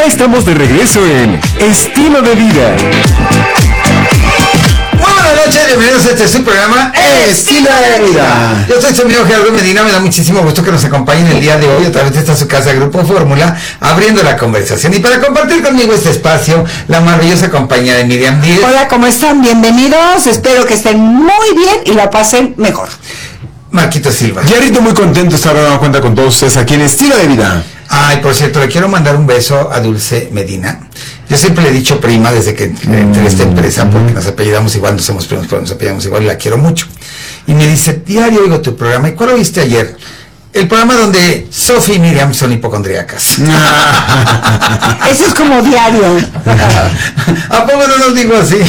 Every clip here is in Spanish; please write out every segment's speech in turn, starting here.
estamos de regreso en Estilo de Vida. Buenas noches, bienvenidos a este su programa Estilo de Vida. Yo soy su amigo Gerardo Medina, me da muchísimo gusto que nos acompañen el día de hoy a través de esta su casa Grupo Fórmula, abriendo la conversación. Y para compartir conmigo este espacio, la maravillosa compañía de Miriam Díez. Hola, ¿cómo están? Bienvenidos, espero que estén muy bien y la pasen mejor. Marquito Silva. Yarito, muy contento de estar dando cuenta con todos ustedes aquí en Estilo de Vida. Ay, por cierto, le quiero mandar un beso a Dulce Medina. Yo siempre le he dicho prima desde que entré en esta empresa, porque nos apellidamos igual, no somos primos, pero nos apellidamos igual y la quiero mucho. Y me dice, diario oigo tu programa. ¿Y cuál oíste ayer? El programa donde Sophie y Miriam son hipocondríacas. Eso es como diario. ¿A poco no nos digo así?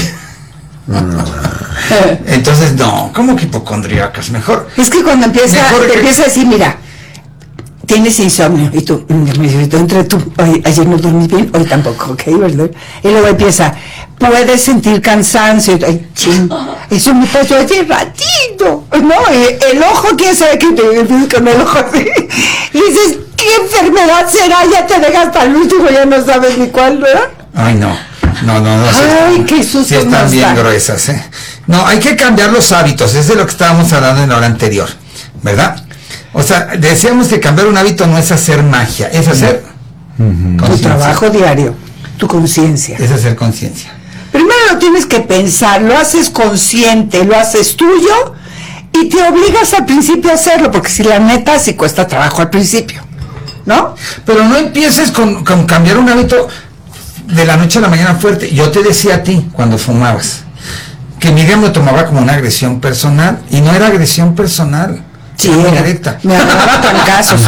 Entonces, no, ¿cómo que hipocondríacas? Mejor. Es que cuando te empieza a decir, mira, tienes insomnio, y tú, entre tú, ayer no dormís bien, hoy tampoco, ¿ok? ¿Verdad? Y luego empieza, puedes sentir cansancio, ay, ching, eso me pasó hace ratito, ¿no? El ojo, ¿quién sabe qué te empiezas con el ojo así? Y dices, ¿qué enfermedad será? Ya te dejas hasta el último, ya no sabes ni cuál, ¿verdad? Ay, no. No. Ay, qué susto. Sí están bien gruesas, ¿eh? No, hay que cambiar los hábitos, es de lo que estábamos hablando en la hora anterior, ¿verdad? O sea, decíamos que cambiar un hábito no es hacer magia, es hacer tu trabajo diario, tu conciencia. Es hacer conciencia. Primero lo tienes que pensar, lo haces consciente, lo haces tuyo y te obligas al principio a hacerlo, porque si la neta sí cuesta trabajo al principio, ¿no? Pero no empieces con cambiar un hábito de la noche a la mañana fuerte. Yo te decía a ti cuando fumabas que Miriam lo tomaba como una agresión personal y no era agresión personal. Sí, directa. Me agarraba trancazos.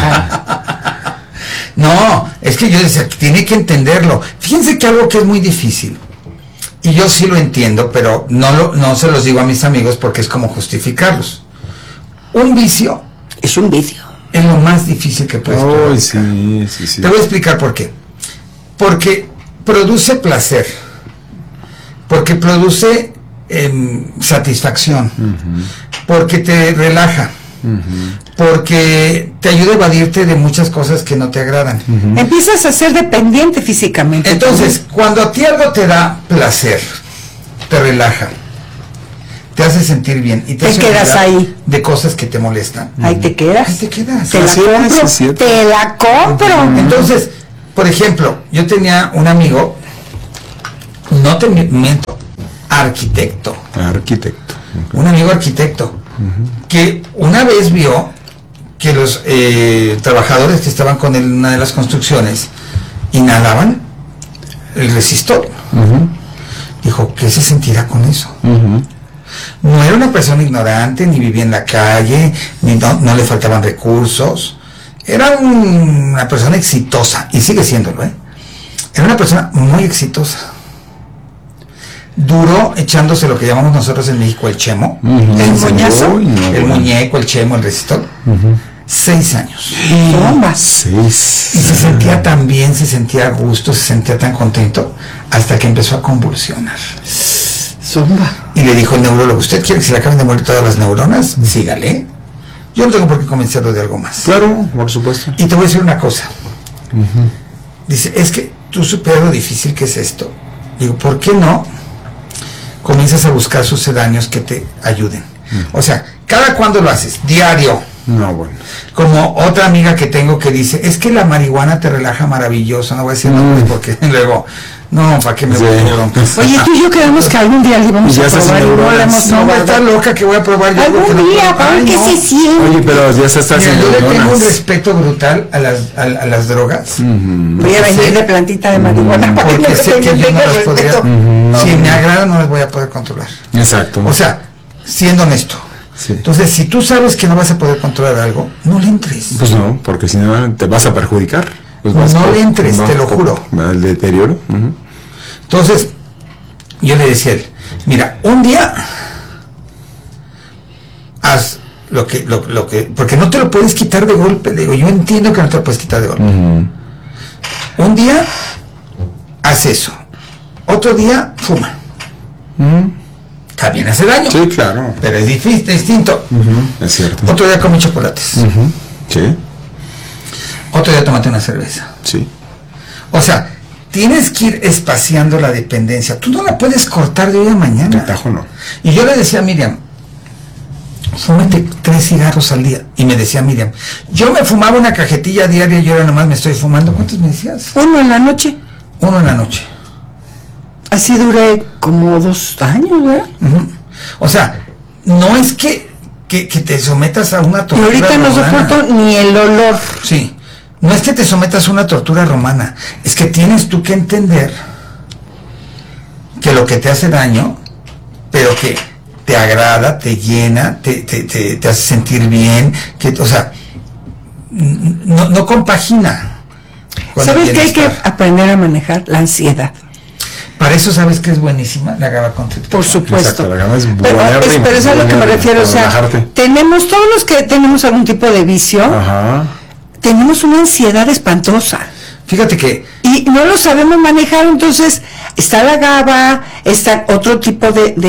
No, es que yo decía, tiene que entenderlo. Fíjense que algo que es muy difícil, y yo sí lo entiendo, pero no se los digo a mis amigos porque es como justificarlos. Un vicio es un vicio. Es lo más difícil que puedes provocar. Sí. Te voy a explicar por qué. Porque produce placer, porque produce satisfacción, porque te relaja, porque te ayuda a evadirte de muchas cosas que no te agradan. Empiezas a ser dependiente físicamente. Entonces, cuando a ti algo te da placer, te relaja, te hace sentir bien y te quedas ahí de cosas que te molestan. Ahí te quedas. Ahí te quedas. Te la compro. Entonces, por ejemplo, yo tenía un amigo, no te miento, arquitecto. Okay. Un amigo arquitecto, que una vez vio que los trabajadores que estaban con él en una de las construcciones inhalaban el resistor. Dijo, ¿qué se sentirá con eso? No era una persona ignorante, ni vivía en la calle, ni no le faltaban recursos. Era una persona exitosa, y sigue siéndolo, ¿eh? Era una persona muy exitosa. Duró echándose lo que llamamos nosotros en México el chemo, el moñazo, el muñeco, el chemo, el resistor. 6 años. Toma. 6. Y se sentía tan bien, se sentía a gusto, se sentía tan contento, hasta que empezó a convulsionar. Zumba. Y le dijo el neurólogo, ¿usted quiere que se le acaben de morir todas las neuronas? Sígale. Yo no tengo por qué convencerlo de algo más. Claro, por supuesto. Y te voy a decir una cosa. Dice, es que tú superas lo difícil que es esto. Digo, ¿por qué no comienzas a buscar sucedáneos que te ayuden? O sea, ¿cada cuándo lo haces? Diario. No, bueno. Como otra amiga que tengo que dice, es que la marihuana te relaja maravilloso. No voy a decir nombres porque luego, no, ¿para qué me voy a broncas? Oye, tú y yo quedamos que algún día le íbamos a probar y no le hemos No, probado. está loca que voy a probar yo. Algún día, para ver qué se siente. Oye, pero ya se está haciendo. Yo le tengo un respeto brutal a las drogas. Voy a venir de plantita de marihuana para porque sé que yo no las podría, si me agrada no las voy a poder controlar. Exacto. O sea, siendo honesto. Sí. Entonces, si tú sabes que no vas a poder controlar algo, no le entres. Pues no, porque si no te vas a perjudicar. Pues no le entres, te lo juro. El deterioro. Entonces, yo le decía a él, mira, un día haz lo que, porque no te lo puedes quitar de golpe. Le digo, yo entiendo que no te lo puedes quitar de golpe. Un día haz eso, otro día fuma. También hace daño. Sí, claro. Pero es difícil, distinto. Es cierto. Otro día come chocolates. Sí. Otro día tómate una cerveza. Sí. O sea, tienes que ir espaciando la dependencia. Tú no la puedes cortar de hoy a mañana. De tajo no. Y yo le decía a Miriam, fúmate 3 cigarros al día. Y me decía Miriam, yo me fumaba una cajetilla diaria y ahora nomás me estoy fumando. ¿Cuántos me decías? 1 en la noche. 1 en la noche. Así duré como 2 años, ¿verdad? Uh-huh. O sea, no es que te sometas a una Y tortura ahorita no romana. soporto ni el olor. Sí, no es que te sometas a una tortura romana, es que tienes tú que entender que lo que te hace daño, pero que te agrada, te llena, te hace sentir bien, que, o sea, no compagina. con el ¿Sabes qué hay que bienestar. aprender a manejar? La ansiedad. Para eso, ¿sabes que es buenísima? La gabapentina. Por supuesto. Exacto, la gama es Pero buenérrima, es a lo que me buenérrima, refiero. O para sea, relajarte. tenemos, todos los que tenemos algún tipo de vicio, Ajá. tenemos una ansiedad espantosa. Fíjate que Y no lo sabemos manejar, entonces está la GABA, está otro tipo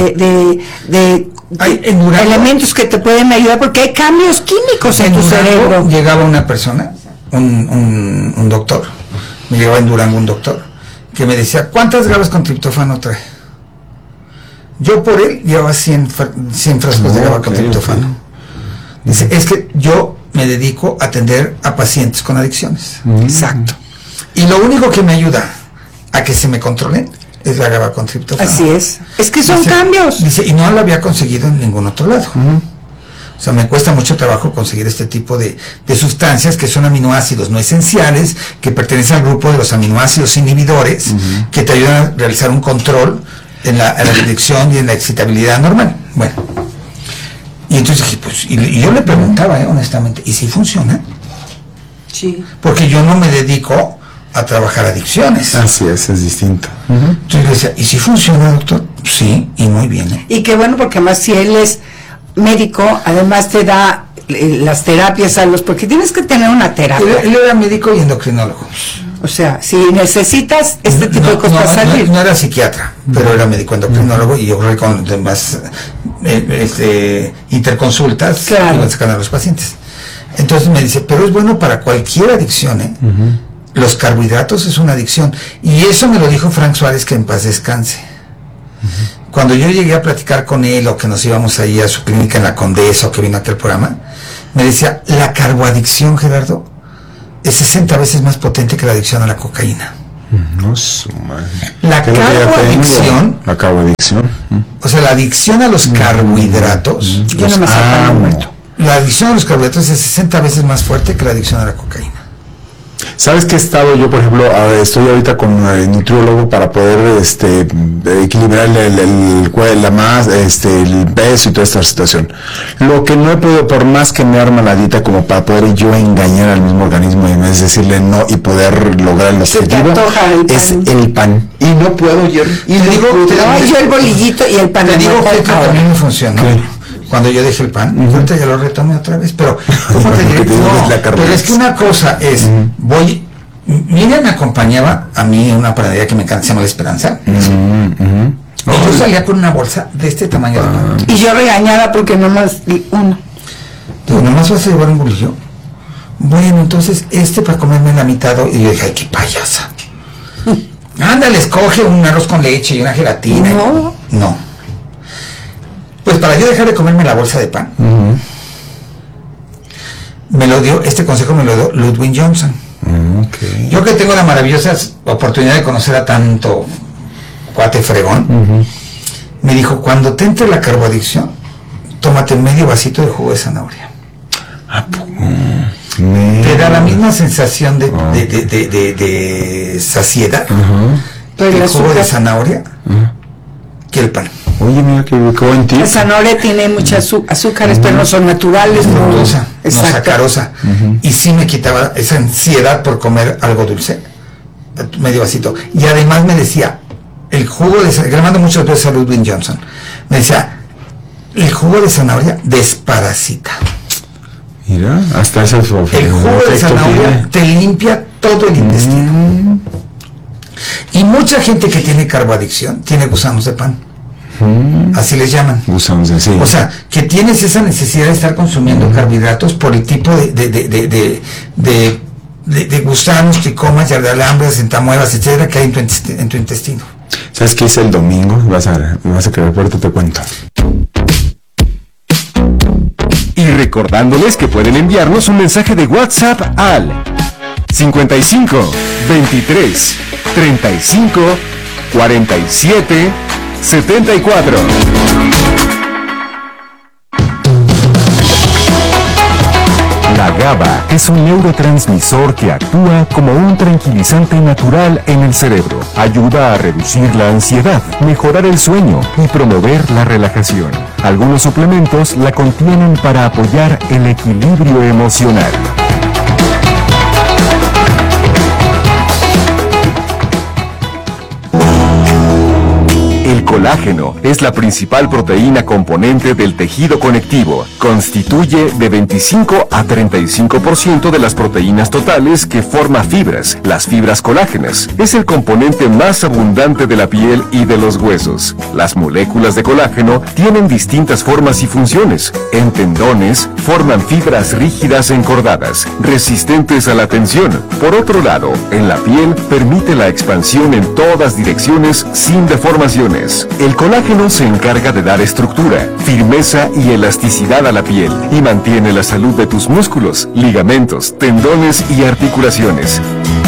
de Ay, en Durango- elementos que te pueden ayudar, porque hay cambios químicos en tu Durango cerebro. llegaba una persona, un doctor, me llegaba en Durango un doctor, que me decía, ¿cuántas grabas con triptófano trae? Yo por él llevaba 100 frascos de GABA con triptófano. Dice, es que yo me dedico a atender a pacientes con adicciones. Exacto. Y lo único que me ayuda a que se me controlen es la GABA con triptófano. Así es. Es que son Dice- cambios. Dice, y no lo había conseguido en ningún otro lado. O sea, me cuesta mucho trabajo conseguir este tipo de sustancias que son aminoácidos no esenciales, que pertenecen al grupo de los aminoácidos inhibidores, que te ayudan a realizar un control en la dirección y en la excitabilidad normal. Bueno. Y entonces dije, pues, y yo le preguntaba, honestamente, ¿y si funciona? Sí. Porque yo no me dedico a trabajar adicciones. Así es distinto. Entonces le decía, ¿y si funciona, doctor? Sí, y muy bien. Y qué bueno, porque además si él es médico, además te da las terapias a los, porque tienes que tener una terapia. Él era médico y endocrinólogo. O sea, si necesitas este tipo de cosas para salir. No era psiquiatra, pero era médico endocrinólogo y yo creo que con demás interconsultas Claro. iban sacando a los pacientes. Entonces me dice, pero es bueno para cualquier adicción, ¿eh? Los carbohidratos es una adicción. Y eso me lo dijo Frank Suárez, que en paz descanse. Cuando yo llegué a platicar con él, o que nos íbamos ahí a su clínica en la Condesa, o que vino a aquel programa, me decía, la carboadicción, Gerardo, es 60 veces más potente que la adicción a la cocaína. No su madre. La ¿Qué es lo que ya carboadicción, tengo? La carboadicción. o sea, la adicción a los carbohidratos, Yo no me saco el muerto. la adicción a los carbohidratos es 60 veces más fuerte que la adicción a la cocaína. ¿Sabes qué he estado yo, por ejemplo, estoy ahorita con un nutriólogo para poder equilibrar el peso y toda esta situación? Lo que no he podido, por más que me arma la dieta como para poder yo engañar al mismo organismo y en vez de decirle no y poder lograr el Se te objetivo, antoja el pan. es el pan. Y no puedo yo. Y Te digo, No, yo el bolillito y el pan. Te digo que ahora. también me funcionó. ¿Qué? Cuando yo dejé el pan, ahorita ya lo retomé otra vez, pero ¿cómo te diré? Porque te digo que es No, la carne. pero es que una cosa es, Miriam me acompañaba a mí en una panadería que me encanta, se llama La Esperanza, y yo salía con una bolsa de este tamaño de pan. Y yo regañada porque nomás di uno. Digo, ¿nomás vas a llevar un bolillo? Bueno, entonces para comerme la mitad, y yo dije, ay, qué payasa. Ándale, escoge un arroz con leche y una gelatina. No. No. Pues para yo dejar de comerme la bolsa de pan, me lo dio, este consejo me lo dio Ludwig Johnson. Okay. Yo que tengo la maravillosa oportunidad de conocer a tanto cuate fregón, me dijo, cuando te entre la carboadicción, tómate medio vasito de jugo de zanahoria. Te da la misma sensación de saciedad Pero el el jugo de azúcar, zanahoria que el pan. Oye, mira qué buen tip. la zanahoria tiene muchas azúcares, pero no son naturales. No. Fructosa, no Exacto. sacarosa. Y sí me quitaba esa ansiedad por comer algo dulce, medio vasito. Y además me decía, el jugo de zanahoria, le mando muchas veces a Ludwig Johnson, me decía, el jugo de zanahoria desparasita. Mira, hasta ese El jugo de zanahoria te limpia todo el intestino. Y mucha gente que tiene carboadicción tiene gusanos de pan. Así les llaman. Usamos así. O sea, que tienes esa necesidad de estar consumiendo carbohidratos por el tipo de de gusanos que comas, y de alambres, entamuevas, etcétera, que hay en tu intestino. ¿Sabes qué hice el domingo? Vas a creer, por te cuento. Y recordándoles que pueden enviarnos un mensaje de WhatsApp al 55 23 35 47 74. La GABA es un neurotransmisor que actúa como un tranquilizante natural en el cerebro. Ayuda a reducir la ansiedad, mejorar el sueño y promover la relajación. Algunos suplementos la contienen para apoyar el equilibrio emocional. El colágeno es la principal proteína componente del tejido conectivo. Constituye de 25 a 35% de las proteínas totales que forma fibras, las fibras colágenas. Es el componente más abundante de la piel y de los huesos. Las moléculas de colágeno tienen distintas formas y funciones. En tendones, forman fibras rígidas encordadas, resistentes a la tensión. Por otro lado, en la piel, permite la expansión en todas direcciones sin deformaciones. El colágeno se encarga de dar estructura, firmeza y elasticidad a la piel y mantiene la salud de tus músculos, ligamentos, tendones y articulaciones.